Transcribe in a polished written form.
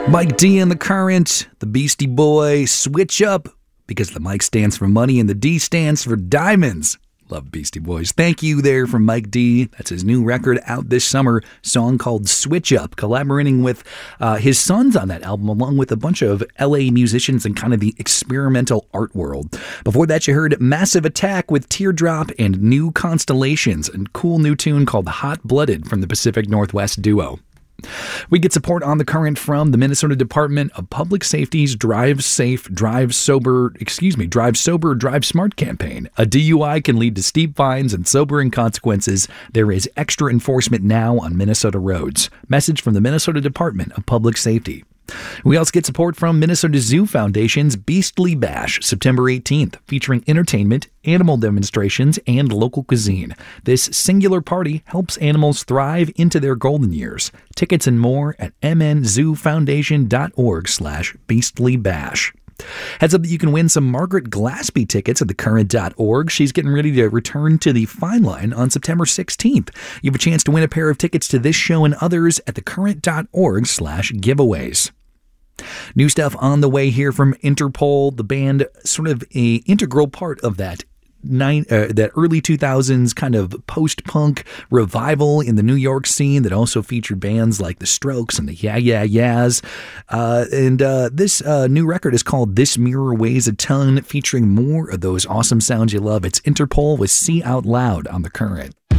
Mike D and the Current, the Beastie Boys, Switch Up, because the Mike stands for money and the D stands for diamonds. Love Beastie Boys. Thank you there from Mike D. That's his new record out this summer, song called Switch Up, collaborating with his sons on that album, along with a bunch of LA musicians and kind of the experimental art world. Before that, you heard Massive Attack with Teardrop and New Constellations, a cool new tune called Hot Blooded from the Pacific Northwest duo. We get support on the current from the Minnesota Department of Public Safety's Drive Safe, Drive Sober, Drive Smart campaign. A DUI can lead to steep fines and sobering consequences. There is extra enforcement now on Minnesota roads. Message from the Minnesota Department of Public Safety. We also get support from Minnesota Zoo Foundation's Beastly Bash, September 18th, featuring entertainment, animal demonstrations, and local cuisine. This singular party helps animals thrive into their golden years. Tickets and more at mnzoofoundation.org/beastlybash. Heads up that you can win some Margaret Glaspie tickets at thecurrent.org. She's getting ready to return to the Fine Line on September 16th. You have a chance to win a pair of tickets to this show and others at thecurrent.org/giveaways. New stuff on the way here from Interpol, the band, sort of a integral part of that early 2000s kind of post-punk revival in the New York scene that also featured bands like The Strokes and the Yeah Yeah Yeahs. This new record is called This Mirror Weighs a Ton, featuring more of those awesome sounds you love. It's Interpol with See Out Loud on The Current.